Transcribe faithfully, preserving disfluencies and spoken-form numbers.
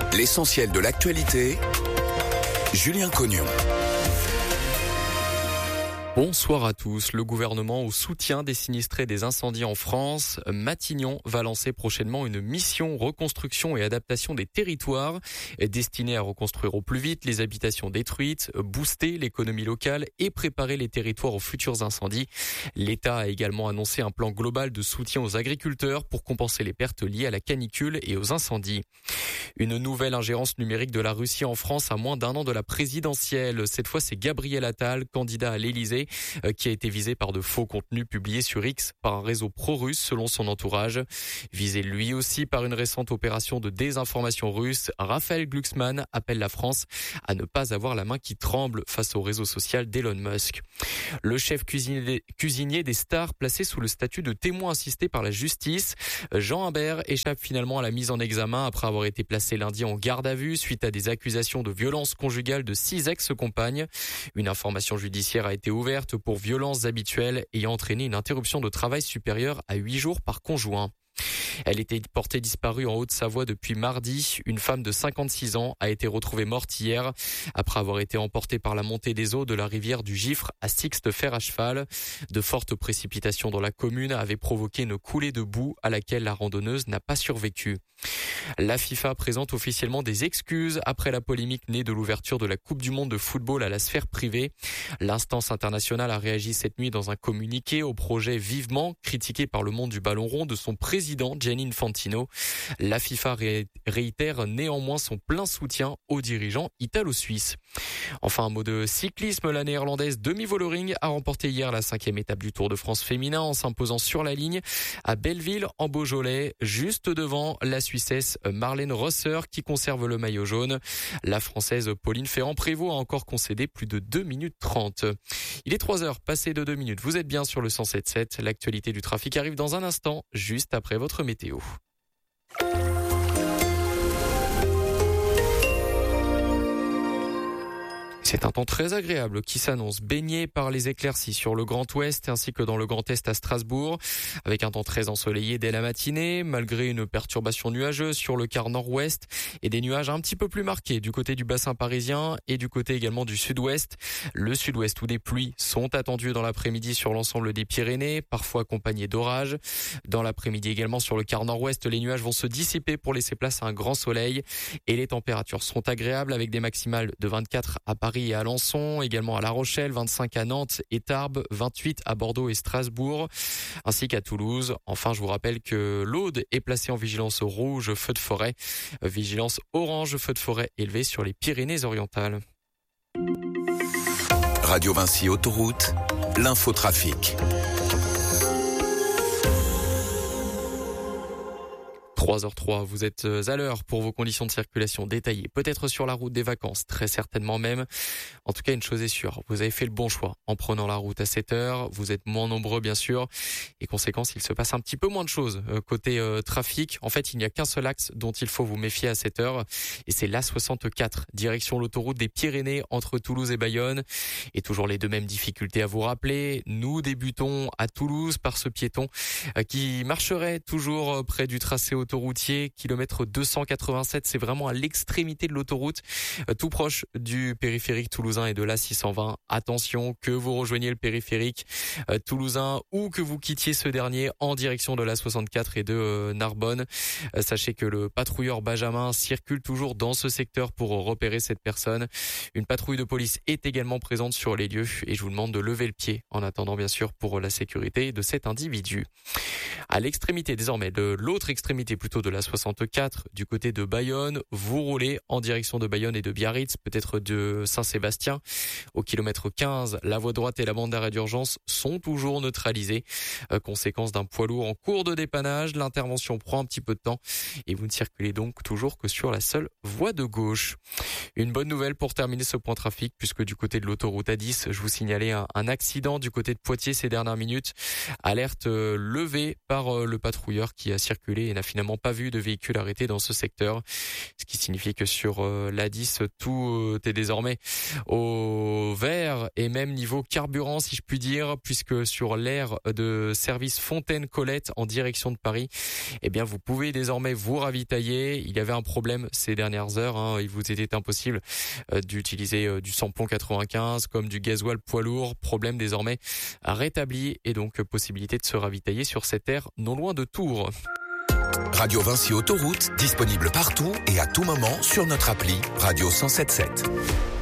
L'essentiel de l'actualité, Julien Cognon. Bonsoir à tous. Le gouvernement au soutien des sinistrés des incendies en France. Matignon va lancer prochainement une mission reconstruction et adaptation des territoires destinée à reconstruire au plus vite les habitations détruites, booster l'économie locale et préparer les territoires aux futurs incendies. L'État a également annoncé un plan global de soutien aux agriculteurs pour compenser les pertes liées à la canicule et aux incendies. Une nouvelle ingérence numérique de la Russie en France à moins d'un an de la présidentielle. Cette fois, c'est Gabriel Attal, candidat à l'Élysée, qui a été visé par de faux contenus publiés sur X par un réseau pro-russe selon son entourage. Visé lui aussi par une récente opération de désinformation russe, Raphaël Glucksmann appelle la France à ne pas avoir la main qui tremble face au réseau social d'Elon Musk. Le chef cuisinier, cuisinier des stars placé sous le statut de témoin assisté par la justice, Jean Imbert, échappe finalement à la mise en examen après avoir été placé lundi en garde à vue suite à des accusations de violence conjugale de six ex-compagnes. Une information judiciaire a été ouverte pour violences habituelles ayant entraîné une interruption de travail supérieure à huit jours par conjoint. Elle était portée disparue en Haute-Savoie depuis mardi. Une femme de cinquante-six ans a été retrouvée morte hier après avoir été emportée par la montée des eaux de la rivière du Gifre à Sixte-Fer à cheval. De fortes précipitations dans la commune avaient provoqué une coulée de boue à laquelle la randonneuse n'a pas survécu. La FIFA présente officiellement des excuses après la polémique née de l'ouverture de la Coupe du Monde de football à la sphère privée. L'instance internationale a réagi cette nuit dans un communiqué au projet vivement critiqué par le monde du ballon rond de son président Gianni Infantino. La FIFA ré- réitère néanmoins son plein soutien aux dirigeants italo-suisses. Enfin, un mot de cyclisme, la néerlandaise Demi Vollering a remporté hier la cinquième étape du Tour de France féminin en s'imposant sur la ligne à Belleville en Beaujolais, juste devant la Suissesse Marlène Rosser qui conserve le maillot jaune. La Française Pauline Ferrand-Prévot a encore concédé plus de deux minutes trente. Il est trois heures, passé de deux minutes. Vous êtes bien sur le cent sept virgule sept. L'actualité du trafic arrive dans un instant, juste après votre météo. C'est un temps très agréable qui s'annonce, baigné par les éclaircies sur le Grand Ouest ainsi que dans le Grand Est à Strasbourg, avec un temps très ensoleillé dès la matinée, malgré une perturbation nuageuse sur le quart nord-ouest et des nuages un petit peu plus marqués du côté du bassin parisien et du côté également du sud-ouest. Le sud-ouest où des pluies sont attendues dans l'après-midi sur l'ensemble des Pyrénées, parfois accompagnées d'orages. Dans l'après-midi également sur le quart nord-ouest, les nuages vont se dissiper pour laisser place à un grand soleil et les températures sont agréables avec des maximales de vingt-quatre à Paris et à Alençon, également à La Rochelle, vingt-cinq à Nantes et Tarbes, vingt-huit à Bordeaux et Strasbourg, ainsi qu'à Toulouse. Enfin, je vous rappelle que l'Aude est placée en vigilance rouge feu de forêt, vigilance orange feu de forêt élevée sur les Pyrénées-Orientales. Radio Vinci Autoroute, l'infotrafic. trois heures trois, vous êtes à l'heure pour vos conditions de circulation détaillées. Peut-être sur la route des vacances, très certainement même. En tout cas, une chose est sûre, vous avez fait le bon choix en prenant la route à sept heures. Vous êtes moins nombreux, bien sûr. Et conséquence, il se passe un petit peu moins de choses côté euh, trafic. En fait, il n'y a qu'un seul axe dont il faut vous méfier à sept heures. Et c'est l'A soixante-quatre, direction l'autoroute des Pyrénées entre Toulouse et Bayonne. Et toujours les deux mêmes difficultés à vous rappeler. Nous débutons à Toulouse par ce piéton euh, qui marcherait toujours près du tracé autoroutier. Kilomètre deux cent quatre-vingt-sept, c'est vraiment à l'extrémité de l'autoroute, tout proche du périphérique toulousain et de l'A six cent vingt. Attention, que vous rejoigniez le périphérique euh, toulousain ou que vous quittiez ce dernier en direction de l'A soixante-quatre et de euh, Narbonne. Euh, sachez que le patrouilleur Benjamin circule toujours dans ce secteur pour repérer cette personne. Une patrouille de police est également présente sur les lieux et je vous demande de lever le pied en attendant bien sûr pour la sécurité de cet individu. À l'extrémité désormais, de l'autre extrémité plutôt de la soixante-quatre, du côté de Bayonne, vous roulez en direction de Bayonne et de Biarritz, peut-être de Saint-Sébastien. Au kilomètre quinze, la voie droite et la bande d'arrêt d'urgence sont toujours neutralisées. Euh, conséquence d'un poids lourd en cours de dépannage, l'intervention prend un petit peu de temps et vous ne circulez donc toujours que sur la seule voie de gauche. Une bonne nouvelle pour terminer ce point trafic, puisque du côté de l'autoroute A dix, je vous signalais un, un accident du côté de Poitiers ces dernières minutes. Alerte euh, levée par euh, le patrouilleur qui a circulé et n'a finalement également pas vu de véhicules arrêtés dans ce secteur, ce qui signifie que sur euh, l'A dix, tout est désormais au vert et même niveau carburant, si je puis dire, puisque sur l'aire de service Fontaine-Colette en direction de Paris, eh bien vous pouvez désormais vous ravitailler. Il y avait un problème ces dernières heures, hein. Il vous était impossible euh, d'utiliser euh, du samplon quatre-vingt-quinze comme du gasoil poids lourd. Problème désormais rétabli et donc possibilité de se ravitailler sur cette aire non loin de Tours. Radio Vinci Autoroute, disponible partout et à tout moment sur notre appli Radio cent soixante-dix-sept.